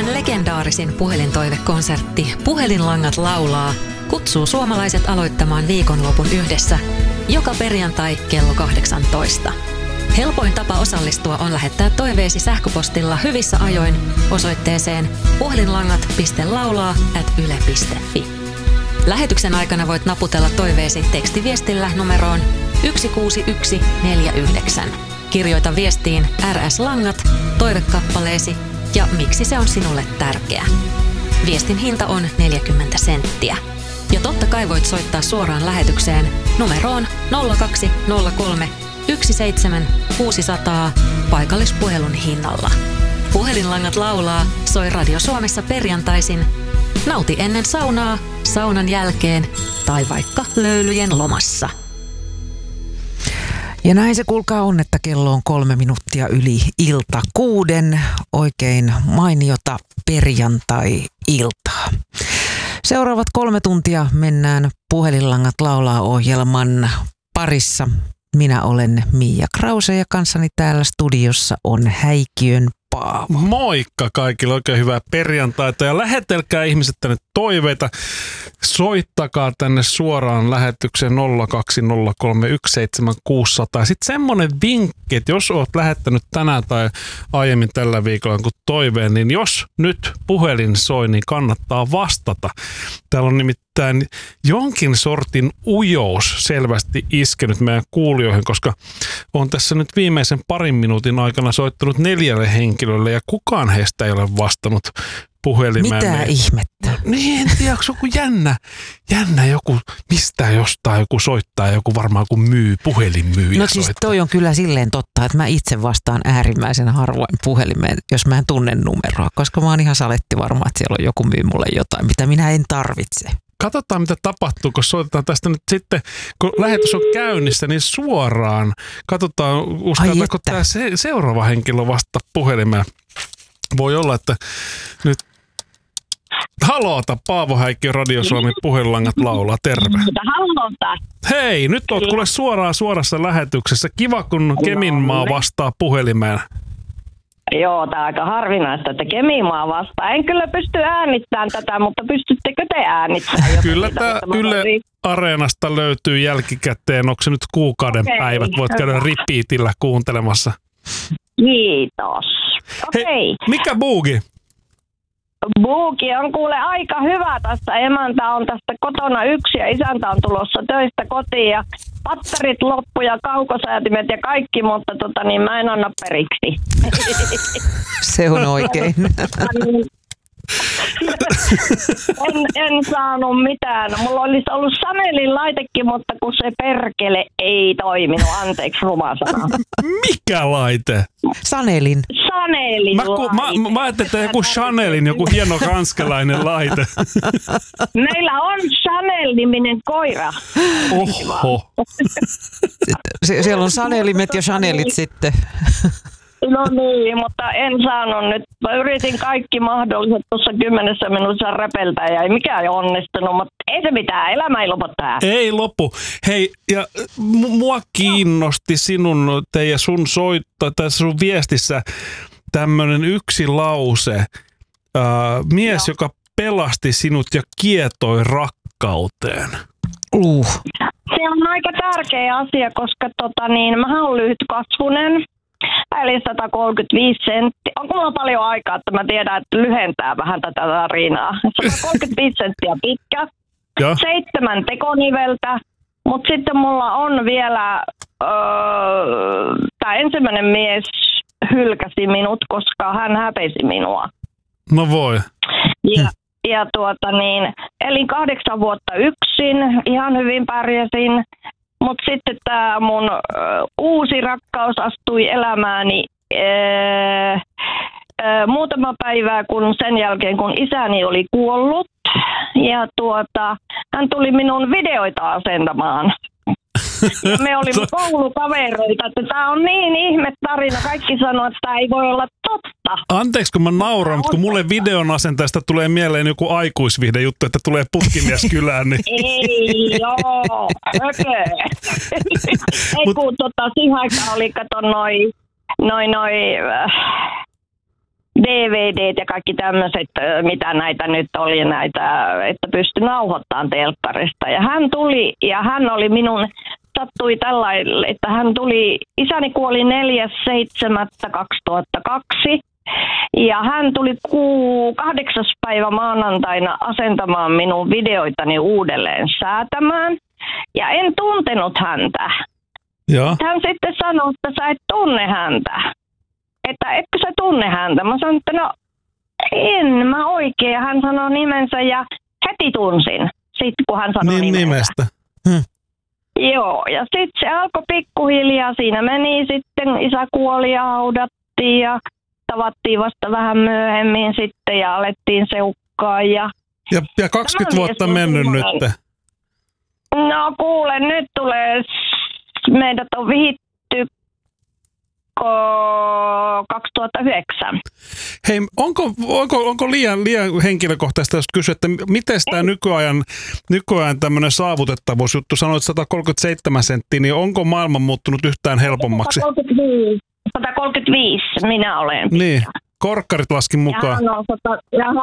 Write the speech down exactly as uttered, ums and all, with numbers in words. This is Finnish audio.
Suomen legendaarisin puhelintoivekonsertti Puhelinlangat laulaa kutsuu suomalaiset aloittamaan viikonlopun yhdessä joka perjantai kello kahdeksantoista. Helpoin tapa osallistua on lähettää toiveesi sähköpostilla hyvissä ajoin osoitteeseen puhelinlangat piste laulaa ät yle piste fi. Lähetyksen aikana voit naputella toiveesi tekstiviestillä numeroon yksi kuusi yksi neljä yhdeksän. Kirjoita viestiin R S-langat, toivekappaleesi ja miksi se on sinulle tärkeä. Viestin hinta on neljäkymmentä senttiä. Ja totta kai voit soittaa suoraan lähetykseen numeroon nolla kaksi nolla kolme yksi seitsemän kuusi nolla nolla paikallispuhelun hinnalla. Puhelinlangat laulaa soi Radio Suomessa perjantaisin. Nauti ennen saunaa, saunan jälkeen tai vaikka löylyjen lomassa. Ja näin se kuulkaa on, että kello on kolme minuuttia yli ilta kuuden. Oikein mainiota perjantai-iltaa. Seuraavat kolme tuntia mennään Puhelinlangat laulaa -ohjelman parissa. Minä olen Miia Krause ja kanssani täällä studiossa on Häikiön Paavo. Moikka kaikille, oikein hyvää perjantaita ja lähetelkää ihmiset tänne toiveita. Soittakaa tänne suoraan lähetykseen nolla kaksi nolla kolme yksi seitsemän kuusi nolla nolla. Sitten semmoinen vinkki, että jos olet lähettänyt tänään tai aiemmin tällä viikolla kun toiveen, niin jos nyt puhelin soi, niin kannattaa vastata. Täällä on nimittäin jonkin sortin ujous selvästi iskenyt meidän kuulijoihin, koska on tässä nyt viimeisen parin minuutin aikana soittanut neljälle henkilölle ja kukaan heistä ei ole vastannut puhelimeen. Mitä ihmettä? Niin, en tiedä, onko joku jännä, jännä joku, mistä jostain joku soittaa, joku varmaan kun myy, puhelinmyyjä No siis soittaa. toi on kyllä silleen totta, että mä itse vastaan äärimmäisen harvoin puhelimeen, jos mä en tunne numeroa, koska mä oon ihan saletti varma, että siellä on joku myy mulle jotain, mitä minä en tarvitse. Katsotaan, mitä tapahtuu, kun soitetaan tästä nyt sitten, kun lähetys on käynnissä, niin suoraan. Katsotaan, uskaltaako tämä se, seuraava henkilö vastata puhelimeen. Voi olla, että nyt... Haloota, Paavo Häikkiö, Radio Suomen Puhelinlangat laulaa. Terve. Haloota. Hei, nyt oot kuule suoraan suorassa lähetyksessä. Kiva, kun Keminmaa vastaa puhelimeen. Joo, tää on aika harvinaista, että Keminmaa vastaa. En kyllä pysty äänittämään tätä, mutta pystyttekö te äänittämään? Kyllä tää Yle Areenasta löytyy jälkikäteen. Onko se nyt kuukauden okay, päivät? Voit käydä repeatillä kuuntelemassa. Kiitos. Hei, Okei. mikä buugi? Buuki on kuule aika hyvä tässä. Emäntä on tästä kotona yksi ja isäntä on tulossa töistä kotiin ja patterit loppu ja kaukosäätimet ja kaikki, mutta tota niin mä en anna periksi. Se on oikein. en, en saanut mitään. Mulla olisi ollut Sanelin laitekin, mutta kun se perkele ei toiminut. Anteeksi, ruma sana. Mikä laite? Sanelin. Sanelin mä, ku, mä, mä, mä ajattelin, että joku Chanelin, joku hieno ranskalainen laite. Meillä on Chanel-niminen koira. Oho. Sie- siellä on Sanelimet ja Chanelit sitten. No niin, mutta en saanut nyt. Mä yritin kaikki mahdolliset tuossa kymmenessä minuutissa räpeltää ja ei mikään onnistunut, mutta ei se mitään. Elämä ei lopu tähän. Ei lopu. Hei, ja mua kiinnosti sinun, teidän sun soitto, tai sun viestissä tämmönen yksi lause. Äh, mies, Joo. joka pelasti sinut ja kietoi rakkauteen. Uh. Se on aika tärkeä asia, koska tota niin, mähän olen lyhytkasvunen. Eli sata kolmekymmentäviisi senttiä. Onko mulla paljon aikaa, että mä tiedän, että lyhentää vähän tätä tarinaa? sata kolmekymmentäviisi senttiä pitkä, ja. seitsemän tekoniveltä, mutta sitten mulla on vielä, öö, tämä ensimmäinen mies hylkäsi minut, koska hän häpesi minua. No voi. Ja, ja tuota niin, elin kahdeksan vuotta yksin, ihan hyvin pärjäsin. Mutta sitten tämä mun ö, uusi rakkaus astui elämääni ö, ö, muutama päivää kun sen jälkeen, kun isäni oli kuollut. Ja tuota, hän tuli minun videoita asentamaan. Ja me olimme koulukavereita, että tämä on niin ihme tarina. Kaikki sanoo, että tämä ei voi olla totta. Anteeksi, kun mä nauran, mutta kun mulle videon asentajasta tulee mieleen joku aikuisvihde juttu, että tulee putkimies kylään. Niin... Ei, joo, hökö. Ei Mut... kun tota, siihen aikaan oli, kato, noi, noi, noi, D V D:t ja kaikki tämmöiset, mitä näitä nyt oli, näitä, että pystyi nauhoittamaan telkkarista. Ja hän tuli, ja hän oli minun, sattui tällainen, että hän tuli, isäni kuoli neljäs seitsemättä kaksituhattakaksi. Ja hän tuli kuu, kahdeksas päivä maanantaina asentamaan minun videoitani uudelleen säätämään. Ja en tuntenut häntä. Joo. Hän sitten sanoi, että sä et tunne häntä. Että etkö sä tunne häntä? Mä sanoin, että no en mä oikein. Ja hän sanoi nimensä ja heti tunsin. Sitten kun hän sanoi niin, nimensä. nimestä. Hmm. Joo, ja sitten se alkoi pikkuhiljaa. Siinä meni sitten, isä kuoli ja haudattiin ja tavattiin vasta vähän myöhemmin sitten ja alettiin seukkaa. Ja, Ja, ja kaksikymmentä vuotta mennyt nyt. No kuule, nyt tulee, meidät on vihitty kaksituhattayhdeksän. Hei, onko, onko, onko liian, liian henkilökohtaista, jos kysyä, että miten tämä nykyajan, nykyajan tämmöinen saavutettavuusjuttu, sanoit sata kolmekymmentäseitsemän senttiä, niin onko maailma muuttunut yhtään helpommaksi? sata kolmekymmentäviisi, sata kolmekymmentäviisi minä olen. Niin, korkkarit laskin mukaan. Ja hän on, sata, ja